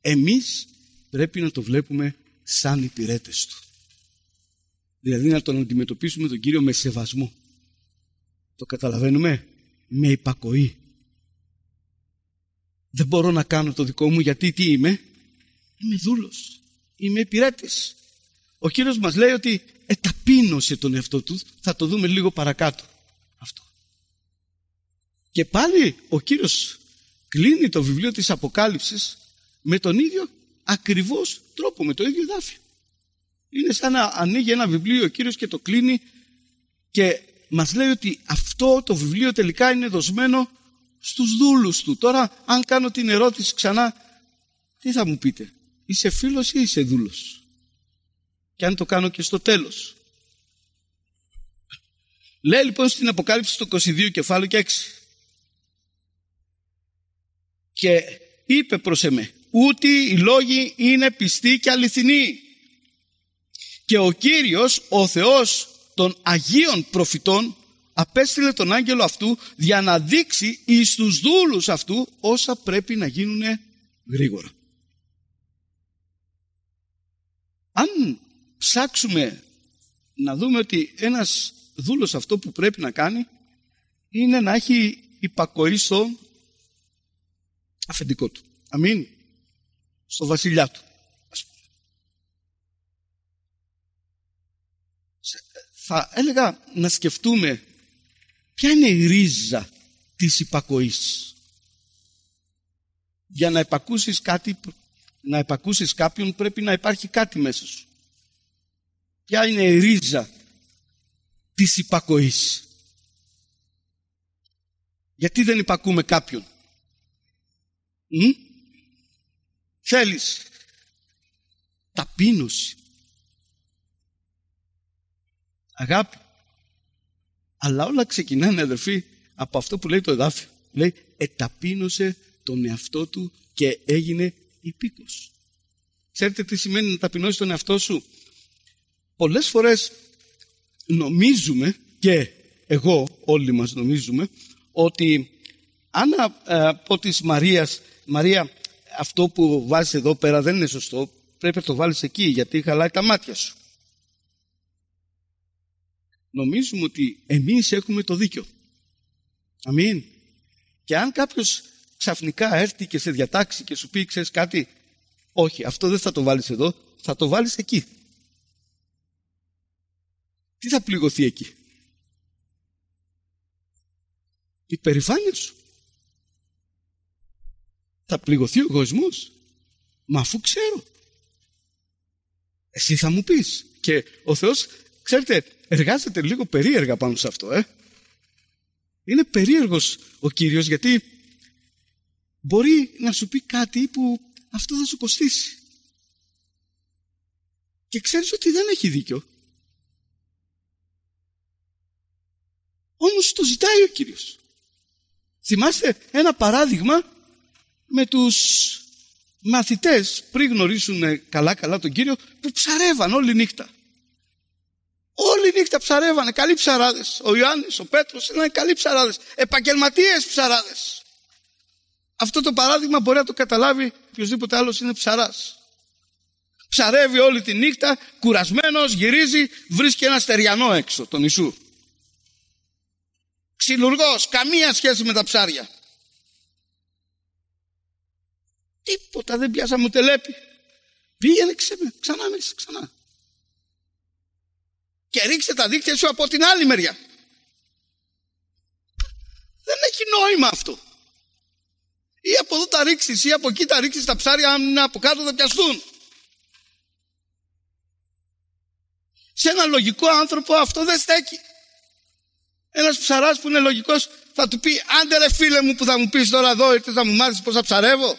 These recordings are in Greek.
εμείς πρέπει να το βλέπουμε σαν υπηρέτες του. Δηλαδή να τον αντιμετωπίσουμε τον Κύριο με σεβασμό. Το καταλαβαίνουμε? Με υπακοή. Δεν μπορώ να κάνω το δικό μου γιατί τι είμαι? Είμαι δούλος. Είμαι υπηρέτης. Ο Κύριος μας λέει ότι εταπείνωσε τον εαυτό του. Θα το δούμε λίγο παρακάτω αυτό. Και πάλι ο Κύριος κλείνει το βιβλίο της Αποκάλυψης με τον ίδιο ακριβώς τρόπο, με το ίδιο εδάφιο. Είναι σαν να ανοίγει ένα βιβλίο ο Κύριος και το κλείνει και μας λέει ότι αυτό το βιβλίο τελικά είναι δοσμένο στους δούλους του. Τώρα αν κάνω την ερώτηση ξανά, τι θα μου πείτε? Είσαι φίλος ή είσαι δούλος? Και αν το κάνω και στο τέλος. Λέει λοιπόν στην Αποκάλυψη στο 22 κεφάλαιο και 6. Και είπε προς εμέ, ούτι οι λόγοι είναι πιστοί και αληθινοί. Και ο Κύριος, ο Θεός των Αγίων Προφητών, απέστειλε τον άγγελο αυτού για να δείξει εις τους δούλους αυτού όσα πρέπει να γίνουν γρήγορα. Αν ψάξουμε να δούμε ότι ένας δούλος αυτό που πρέπει να κάνει είναι να έχει υπακοή στο αφεντικό του. Αμήν. Στο βασιλιά του. Θα έλεγα να σκεφτούμε ποια είναι η ρίζα της υπακοής. Για να υπακούσεις κάτι, να υπακούσεις κάποιον πρέπει να υπάρχει κάτι μέσα σου. Ποια είναι η ρίζα της υπακοής? Γιατί δεν υπακούμε κάποιον? Θέλεις ταπείνωση, αγάπη. Αλλά όλα ξεκινάνε, αδερφοί, από αυτό που λέει το εδάφιο. Λέει εταπείνωσε τον εαυτό του και έγινε υπήκος. Ξέρετε τι σημαίνει να ταπεινώσεις τον εαυτό σου? Πολλές φορές νομίζουμε, και εγώ όλοι μας νομίζουμε, ότι αν από της Μαρία, αυτό που βάζεις εδώ πέρα δεν είναι σωστό, πρέπει να το βάλεις εκεί γιατί χαλάει τα μάτια σου. Νομίζουμε ότι εμείς έχουμε το δίκιο. Αμήν. Και αν κάποιος ξαφνικά έρθει και σε διατάξει και σου πει, ξέρεις κάτι, όχι, αυτό δεν θα το βάλεις εδώ, θα το βάλεις εκεί. Τι θα πληγωθεί εκεί? Η περηφάνεια σου. Θα πληγωθεί ο εγωισμός. Μα αφού ξέρω. Εσύ θα μου πεις. Και ο Θεός, ξέρετε, εργάζεται λίγο περίεργα πάνω σε αυτό. Είναι περίεργος ο Κύριος, γιατί μπορεί να σου πει κάτι που αυτό θα σου κοστίσει. Και ξέρεις ότι δεν έχει δίκιο. Όμως το ζητάει ο Κύριος. Θυμάστε ένα παράδειγμα με τους μαθητές πριν γνωρίσουν καλά τον Κύριο, που ψαρεύαν όλη νύχτα. Όλη νύχτα ψαρεύανε, καλοί ψαράδες. Ο Ιωάννης, ο Πέτρος ήταν καλοί ψαράδες, επαγγελματίες ψαράδες. Αυτό το παράδειγμα μπορεί να το καταλάβει οποιοσδήποτε άλλος είναι ψαράς. Ψαρεύει όλη τη νύχτα, κουρασμένος, γυρίζει, βρίσκει ένα στεριανό έξω, τον Ιησού. Ξυλουργός, καμία σχέση με τα ψάρια. Τίποτα, δεν πιάσαμε ούτε λέπη. Πήγαινε ξανά μέσα, ξανά. Και ρίξε τα δίκτυα σου από την άλλη μεριά. Δεν έχει νόημα αυτό. Ή από εδώ τα ρίξεις ή από εκεί τα ρίξεις, τα ψάρια αν είναι από κάτω θα πιαστούν. Σε ένα λογικό άνθρωπο αυτό δεν στέκει. Ένας ψαράς που είναι λογικός θα του πει, άντε ρε φίλε μου που θα μου πεις τώρα εδώ, ήρθες να μου μάθεις πώς θα ψαρεύω?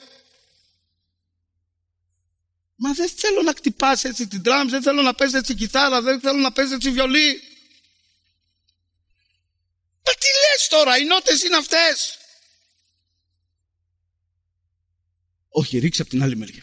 Μα δεν θέλω να χτυπάς έτσι την drums, δεν θέλω να παίζεις έτσι κιθάρα, δεν θέλω να παίζεις έτσι βιολί. Μα τι λες τώρα, οι νότες είναι αυτές? Όχι, ρίξε από την άλλη μεριά.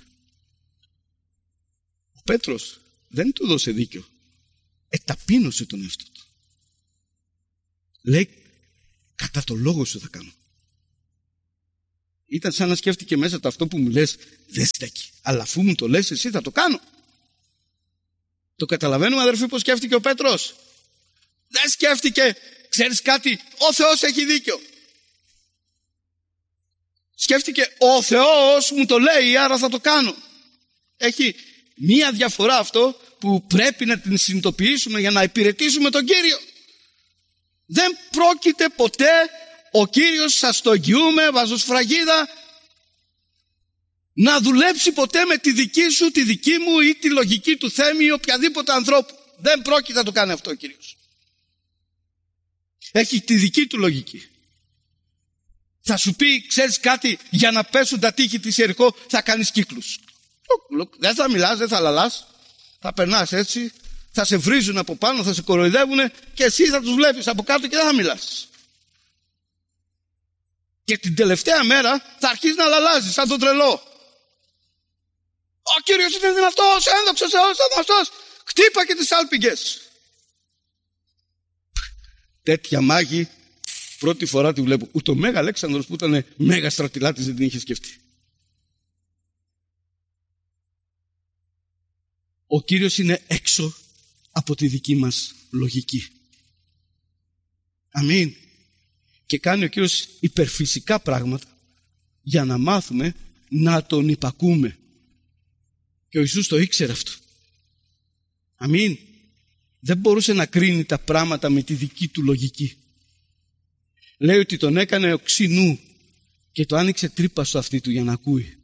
Ο Πέτρος δεν του δώσε δίκιο. Εταπείνωσε τον εαυτό του. Λέει, κατά το λόγο σου θα κάνω. Ήταν σαν να σκέφτηκε μέσα το αυτό που μου λες δεν στέκει. Αλλά αφού μου το λες εσύ θα το κάνω. Το καταλαβαίνουμε αδερφοί πως σκέφτηκε ο Πέτρος? Δεν σκέφτηκε, ξέρεις κάτι, ο Θεός έχει δίκιο. Σκέφτηκε, ο Θεός μου το λέει, άρα θα το κάνω. Έχει μία διαφορά αυτό που πρέπει να την συνειδητοποιήσουμε για να υπηρετήσουμε τον Κύριο. Δεν πρόκειται ποτέ ο Κύριος, σας το εγγυούμε, βάζω σφραγίδα, να δουλέψει ποτέ με τη δική σου, τη δική μου ή τη λογική του Θέμη ή οποιαδήποτε ανθρώπου. Δεν πρόκειται να το κάνει αυτό ο Κύριος. Έχει τη δική του λογική. Θα σου πει, ξέρεις κάτι, για να πέσουν τα τείχη της Ιεριχώ θα κάνεις κύκλους. Δεν θα μιλάς, δεν θα λαλάς. Θα περνάς έτσι, θα σε βρίζουν από πάνω, θα σε κοροϊδεύουν και εσύ θα τους βλέπεις από κάτω και δεν θα μιλάς. Και την τελευταία μέρα θα αρχίσεις να λαλάζεις σαν τον τρελό. Ο Κύριος είναι δυνατός, ένδοξος Θεός, θαυμαστός. Χτύπα και τις άλπιγγες. Τέτοια μάγη πρώτη φορά τη βλέπω. Ούτε ο Μέγα Αλέξανδρος που ήταν μέγα στρατηλάτης δεν την είχε σκεφτεί. Ο Κύριος είναι έξω από τη δική μας λογική. Αμήν. Και κάνει ο Κύριος υπερφυσικά πράγματα για να μάθουμε να τον υπακούμε. Και ο Ιησούς το ήξερε αυτό. Αμήν. Δεν μπορούσε να κρίνει τα πράγματα με τη δική του λογική. Λέει ότι τον έκανε οξύ νου και το άνοιξε τρύπα στο αυτί του για να ακούει.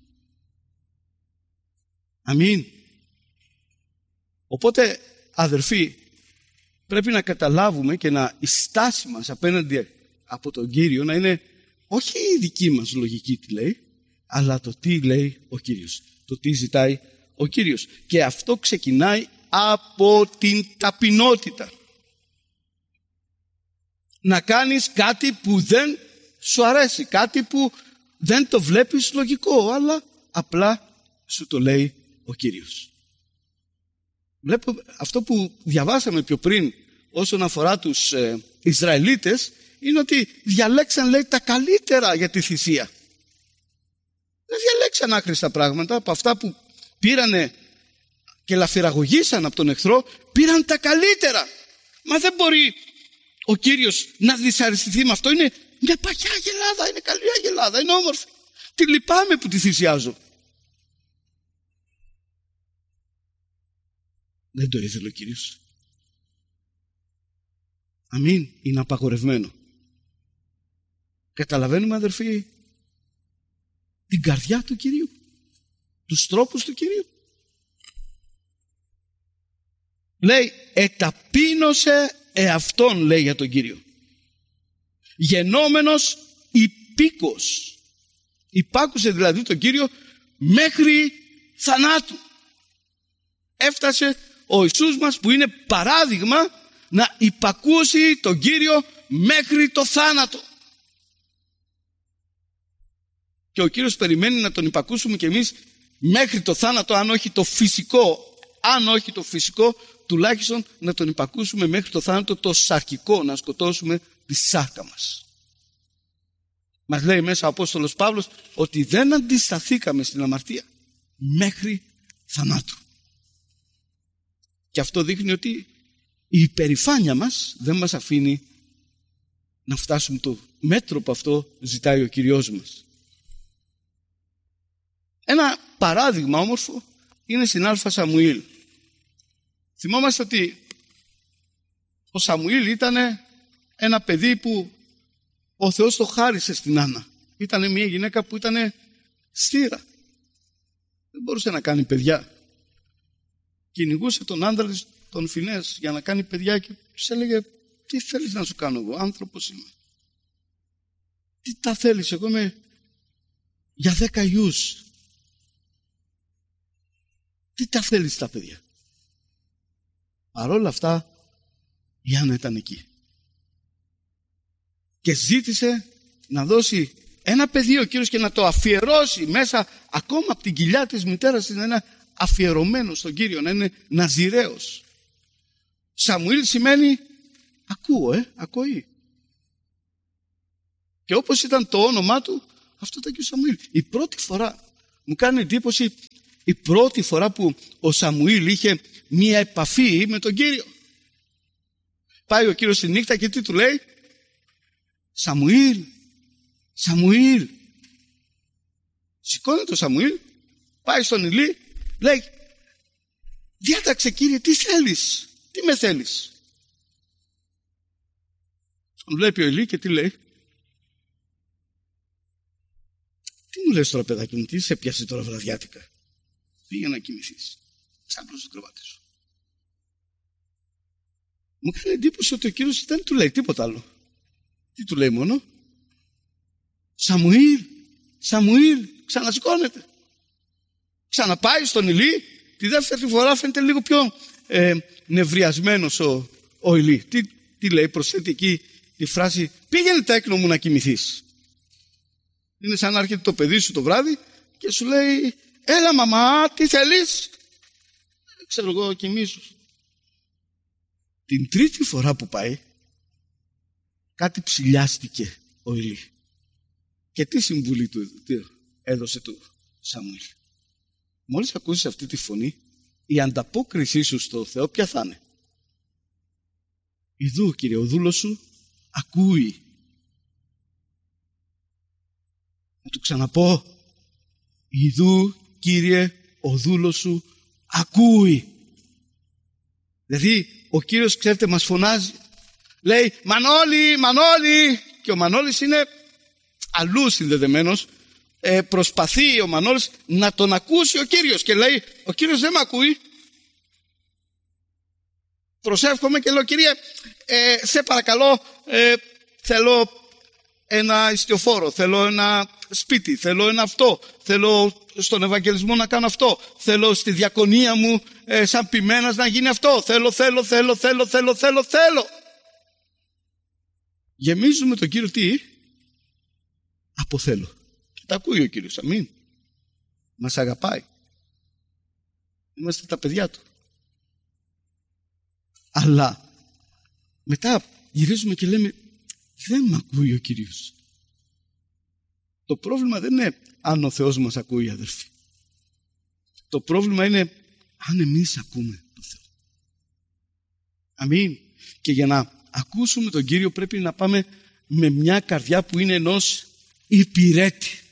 Αμήν. Οπότε αδερφοί, πρέπει να καταλάβουμε και να η στάση μας απέναντι από τον Κύριο να είναι όχι η δική μας λογική τι λέει, αλλά το τι λέει ο Κύριος, το τι ζητάει ο Κύριος. Και αυτό ξεκινάει από την ταπεινότητα. Να κάνεις κάτι που δεν σου αρέσει, κάτι που δεν το βλέπεις λογικό, αλλά απλά σου το λέει ο Κύριος. Βλέπω αυτό που διαβάσαμε πιο πριν όσον αφορά τους Ισραηλίτες, είναι ότι διαλέξαν, λέει, τα καλύτερα για τη θυσία. Δεν διαλέξαν άχρηστα πράγματα. Από αυτά που πήρανε και λαφυραγωγήσαν από τον εχθρό, πήραν τα καλύτερα. Μα δεν μπορεί ο Κύριος να δυσαρεστηθεί με αυτό. Είναι μια παχιά αγελάδα, είναι καλή αγελάδα, είναι όμορφη. Τη λυπάμαι που τη θυσιάζω. Δεν το ήθελε ο Κύριος. Αμήν, είναι απαγορευμένο. Καταλαβαίνουμε αδερφοί την καρδιά του Κυρίου, τους τρόπους του Κυρίου. Λέει εταπείνωσε εαυτόν, λέει για τον Κύριο, γενόμενος υπήκος. Υπάκουσε δηλαδή τον Κύριο μέχρι θανάτου. Έφτασε ο Ιησούς μας που είναι παράδειγμα να υπακούσει τον Κύριο μέχρι το θάνατο. Και ο Κύριος περιμένει να τον υπακούσουμε και εμείς μέχρι το θάνατο, αν όχι το φυσικό, τουλάχιστον να τον υπακούσουμε μέχρι το θάνατο το σαρκικό, να σκοτώσουμε τη σάρκα μας. Μας λέει μέσα ο Απόστολος Παύλος ότι δεν αντισταθήκαμε στην αμαρτία μέχρι θανάτου. Και αυτό δείχνει ότι η υπερηφάνεια μας δεν μας αφήνει να φτάσουμε το μέτρο που αυτό ζητάει ο Κυριός μας. Ένα παράδειγμα όμορφο είναι στην Α Σαμουήλ. Θυμόμαστε ότι ο Σαμουήλ ήταν ένα παιδί που ο Θεός το χάρισε στην Άννα. Ήταν μια γυναίκα που ήταν στήρα. Δεν μπορούσε να κάνει παιδιά. Κυνηγούσε τον άντρα της, τον Φινές, για να κάνει παιδιά και τους έλεγε τι θέλεις να σου κάνω εγώ, άνθρωπος είμαι. Τι τα θέλεις, εγώ είμαι για 10 γιους. Τι τα θέλεις τα παιδιά. Παρ' όλα αυτά η Άννα ήταν εκεί. Και ζήτησε να δώσει ένα παιδί ο Κύριος και να το αφιερώσει μέσα ακόμα από την κοιλιά της μητέρας της, να είναι αφιερωμένο στον Κύριο, να είναι ναζιραίος. Σαμουήλ σημαίνει ακοή. Και όπως ήταν το όνομά του, αυτό ήταν και ο Σαμουήλ. Η πρώτη φορά μου κάνει εντύπωση η πρώτη φορά που ο Σαμουήλ είχε μία επαφή με τον Κύριο. Πάει ο Κύριος τη νύχτα και τι του λέει? Σαμουήλ, Σαμουήλ. Σηκώνεται ο Σαμουήλ, πάει στον Ηλί, λέει, διάταξε Κύριε, τι θέλεις, τι με θέλεις? Τον βλέπει ο Ηλί και τι λέει? Τι μου λες τώρα παιδάκι μου, τι σε πιάσε τώρα βραδιάτικα? Πήγε να κοιμηθείς, ξάπλωσε στο κρεβάτι σου. Μου κάνει εντύπωση ότι ο Κύριος δεν του λέει τίποτα άλλο. Τι του λέει μόνο? Σαμουήλ, Σαμουήλ, ξανασηκώνεται. Ξαναπάει στον Ηλί, τη δεύτερη φορά φαίνεται λίγο πιο νευριασμένος ο Ηλί. Τι λέει, προσθέτει εκεί τη φράση, πήγαινε τέκνο μου να κοιμηθείς. Είναι σαν να έρχεται το παιδί σου το βράδυ και σου λέει, έλα μαμά, τι θέλεις? Ξέρω εγώ, κοιμήσου. Την τρίτη φορά που πάει, κάτι ψηλιάστηκε ο Ηλί. Και τι συμβουλή του έδωσε του Σαμουήλ? Μόλις ακούσεις αυτή τη φωνή, η ανταπόκρισή σου στο Θεό ποια θα είναι? Ιδού Κύριε, ο δούλος σου ακούει. Να του ξαναπώ, ιδού Κύριε, ο δούλος σου ακούει. Δηλαδή ο Κύριος, ξέρετε, μας φωνάζει, λέει Μανώλη, Μανώλη, και ο Μανώλης είναι αλλού συνδεδεμένος. Προσπαθεί ο Μανώλης να τον ακούσει ο Κύριος και λέει, ο Κύριος δεν με ακούει. Προσεύχομαι και λέω, Κύριε, σε παρακαλώ, θέλω ένα ιστιοφόρο, θέλω ένα σπίτι, θέλω ένα αυτό, θέλω στον Ευαγγελισμό να κάνω αυτό, θέλω στη διακονία μου σαν ποιμένας να γίνει αυτό, θέλω. Γεμίζουμε τον Κύριο τι? Από θέλω. Και τα ακούει ο Κύριος, αμήν. Μας αγαπάει. Είμαστε τα παιδιά του. Αλλά μετά γυρίζουμε και λέμε, δεν με ακούει ο Κύριος. Το πρόβλημα δεν είναι αν ο Θεός μας ακούει, αδερφοί. Το πρόβλημα είναι αν εμείς ακούμε τον Θεό. Αμήν. Και για να ακούσουμε τον Κύριο πρέπει να πάμε με μια καρδιά που είναι ενός υπηρέτη.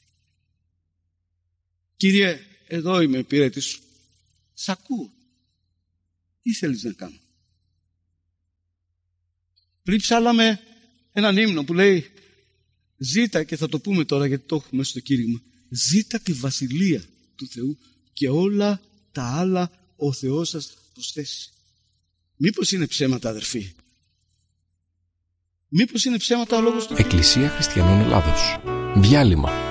Κύριε, εδώ είμαι υπηρέτης σου. Σ' ακούω. Τι θέλεις να κάνω? Πριν ψάλαμε έναν ύμνο που λέει, ζήτα, και θα το πούμε τώρα γιατί το έχουμε στο κήρυγμα, ζήτα τη βασιλεία του Θεού και όλα τα άλλα ο Θεός σας προσθέσει. Μήπως είναι ψέματα, αδερφοί? Μήπως είναι ψέματα ο λόγος του? Εκκλησία Χριστιανών Ελλάδος. Διάλειμμα.